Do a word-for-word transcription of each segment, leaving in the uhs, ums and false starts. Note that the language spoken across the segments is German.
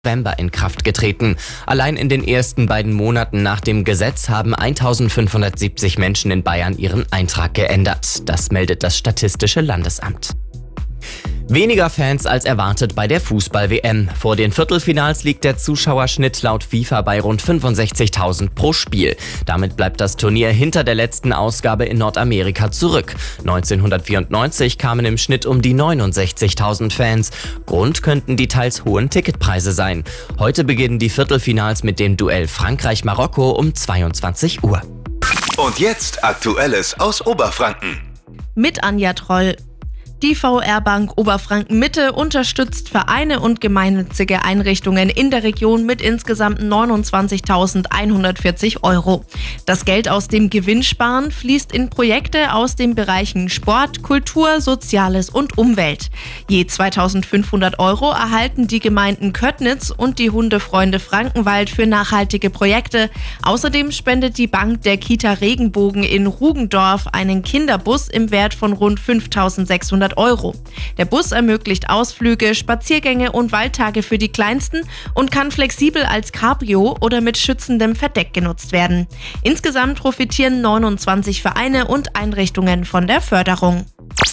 November in Kraft getreten. Allein in den ersten beiden Monaten nach dem Gesetz haben eintausendfünfhundertsiebzig Menschen in Bayern ihren Eintrag geändert. Das meldet das Statistische Landesamt. Weniger Fans als erwartet bei der Fußball-W M. Vor den Viertelfinals liegt der Zuschauerschnitt laut FIFA bei rund fünfundsechzigtausend pro Spiel. Damit bleibt das Turnier hinter der letzten Ausgabe in Nordamerika zurück. neunzehnhundertvierundneunzig kamen im Schnitt um die neunundsechzigtausend Fans. Grund könnten die teils hohen Ticketpreise sein. Heute beginnen die Viertelfinals mit dem Duell Frankreich-Marokko um zweiundzwanzig Uhr. Und jetzt Aktuelles aus Oberfranken. Mit Anja Troll. Die V R-Bank Oberfranken-Mitte unterstützt Vereine und gemeinnützige Einrichtungen in der Region mit insgesamt neunundzwanzigtausendeinhundertvierzig Euro. Das Geld aus dem Gewinnsparen fließt in Projekte aus den Bereichen Sport, Kultur, Soziales und Umwelt. Je zweitausendfünfhundert Euro erhalten die Gemeinden Köttnitz und die Hundefreunde Frankenwald für nachhaltige Projekte. Außerdem spendet die Bank der Kita Regenbogen in Rugendorf einen Kinderbus im Wert von rund fünftausendsechshundert Euro. Der Bus ermöglicht Ausflüge, Spaziergänge und Waldtage für die Kleinsten und kann flexibel als Cabrio oder mit schützendem Verdeck genutzt werden. Insgesamt profitieren neunundzwanzig Vereine und Einrichtungen von der Förderung.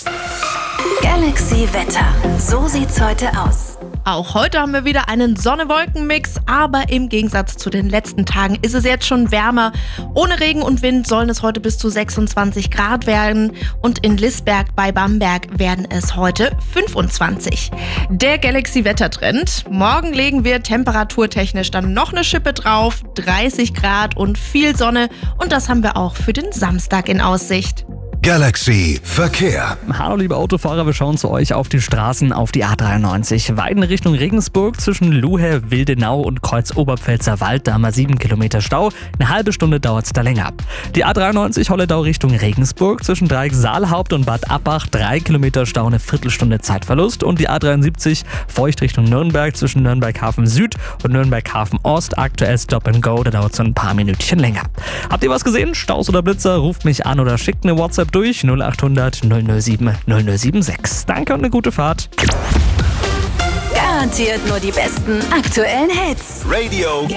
Galaxy Wetter. So sieht's heute aus. Auch heute haben wir wieder einen Sonne-Wolken-Mix, aber im Gegensatz zu den letzten Tagen ist es jetzt schon wärmer. Ohne Regen und Wind sollen es heute bis zu sechsundzwanzig Grad werden und in Lißberg bei Bamberg werden es heute fünfundzwanzig. Der Galaxy-Wettertrend. Morgen legen wir temperaturtechnisch dann noch eine Schippe drauf, dreißig Grad und viel Sonne und das haben wir auch für den Samstag in Aussicht. Galaxy Verkehr. Hallo liebe Autofahrer, wir schauen zu euch auf die Straßen auf die A dreiundneunzig. Weiden Richtung Regensburg zwischen Luhe, Wildenau und Kreuz Oberpfälzer Wald, da haben wir sieben Kilometer Stau. Eine halbe Stunde dauert es da länger. Die A dreiundneunzig Holledau Richtung Regensburg zwischen Dreieck Saalhaupt und Bad Abbach, drei Kilometer Stau, eine Viertelstunde Zeitverlust. Und die A dreiundsiebzig Feucht Richtung Nürnberg zwischen Nürnberg Hafen Süd und Nürnberg Hafen Ost, aktuell Stop and Go, da dauert es so ein paar Minütchen länger. Habt ihr was gesehen? Staus oder Blitzer? Ruft mich an oder schickt eine WhatsApp durch null acht hundert null null sieben null null sieben sechs. Danke und eine gute Fahrt. Garantiert nur die besten aktuellen Hits. Radio